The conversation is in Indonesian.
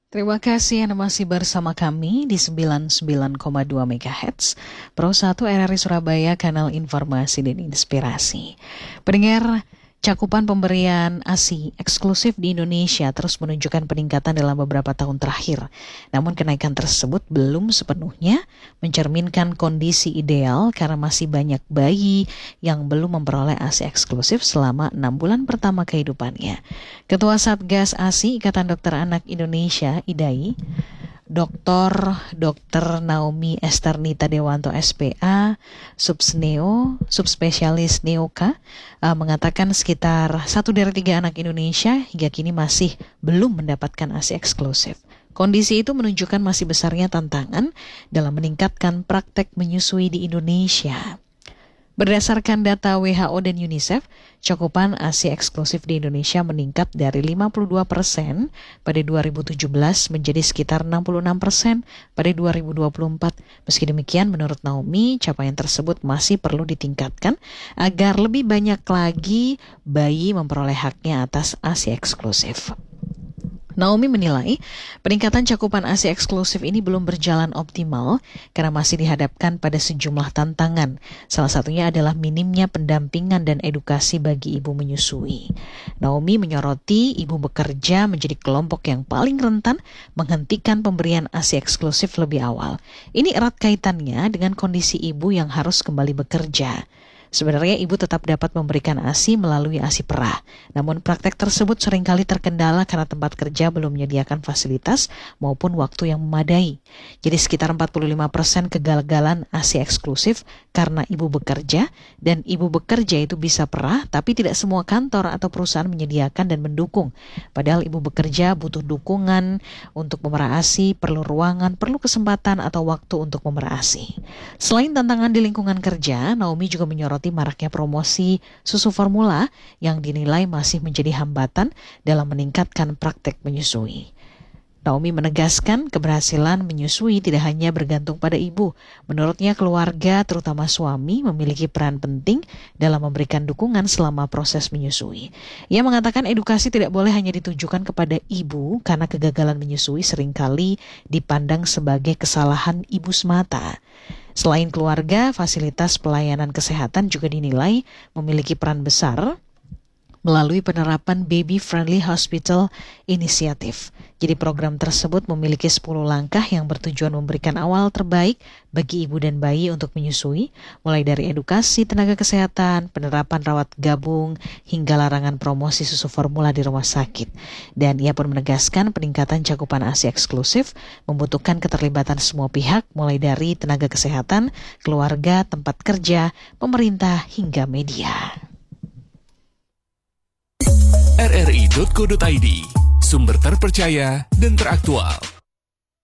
Terima kasih Anda masih bersama kami di 99,2 MHz Pro 1 RRI Surabaya, kanal informasi dan inspirasi. Pendengar, cakupan pemberian ASI eksklusif di Indonesia terus menunjukkan peningkatan dalam beberapa tahun terakhir. Namun kenaikan tersebut belum sepenuhnya mencerminkan kondisi ideal karena masih banyak bayi yang belum memperoleh ASI eksklusif selama 6 bulan pertama kehidupannya. Ketua Satgas ASI Ikatan Dokter Anak Indonesia (IDAI), Dr. Naomi Esternita Dewanto SPA, subspesialis Neoka, mengatakan sekitar 1 dari 3 anak Indonesia hingga kini masih belum mendapatkan ASI eksklusif. Kondisi itu menunjukkan masih besarnya tantangan dalam meningkatkan praktek menyusui di Indonesia. Berdasarkan data WHO dan UNICEF, cakupan ASI eksklusif di Indonesia meningkat dari 52% pada 2017 menjadi sekitar 66% pada 2024. Meski demikian, menurut Naomi, capaian tersebut masih perlu ditingkatkan agar lebih banyak lagi bayi memperoleh haknya atas ASI eksklusif. Naomi menilai peningkatan cakupan ASI eksklusif ini belum berjalan optimal karena masih dihadapkan pada sejumlah tantangan. Salah satunya adalah minimnya pendampingan dan edukasi bagi ibu menyusui. Naomi menyoroti ibu bekerja menjadi kelompok yang paling rentan menghentikan pemberian ASI eksklusif lebih awal. Ini erat kaitannya dengan kondisi ibu yang harus kembali bekerja. Sebenarnya ibu tetap dapat memberikan ASI melalui ASI perah. Namun praktek tersebut seringkali terkendala karena tempat kerja belum menyediakan fasilitas maupun waktu yang memadai. Jadi sekitar 45% kegagalan ASI eksklusif karena ibu bekerja, dan ibu bekerja itu bisa perah, tapi tidak semua kantor atau perusahaan menyediakan dan mendukung. Padahal ibu bekerja butuh dukungan untuk memerah ASI, perlu ruangan, perlu kesempatan atau waktu untuk memerah ASI. Selain tantangan di lingkungan kerja, Naomi juga menyoroti maraknya promosi susu formula yang dinilai masih menjadi hambatan dalam meningkatkan praktek menyusui. Naomi menegaskan keberhasilan menyusui tidak hanya bergantung pada ibu. Menurutnya keluarga, terutama suami, memiliki peran penting dalam memberikan dukungan selama proses menyusui. Ia mengatakan edukasi tidak boleh hanya ditujukan kepada ibu karena kegagalan menyusui seringkali dipandang sebagai kesalahan ibu semata. Selain keluarga, fasilitas pelayanan kesehatan juga dinilai memiliki peran besar melalui penerapan Baby Friendly Hospital Initiative. Jadi program tersebut memiliki 10 langkah yang bertujuan memberikan awal terbaik bagi ibu dan bayi untuk menyusui, mulai dari edukasi tenaga kesehatan, penerapan rawat gabung, hingga larangan promosi susu formula di rumah sakit. Dan ia pun menegaskan peningkatan cakupan ASI eksklusif membutuhkan keterlibatan semua pihak, mulai dari tenaga kesehatan, keluarga, tempat kerja, pemerintah, hingga media. rri.co.id, sumber terpercaya dan teraktual.